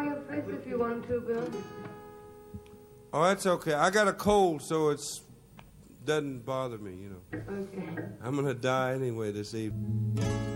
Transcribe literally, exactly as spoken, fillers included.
your fist if you want to, Bill. Oh, that's okay. I got a cold, so it's doesn't bother me, you know. Okay. I'm gonna die anyway this evening.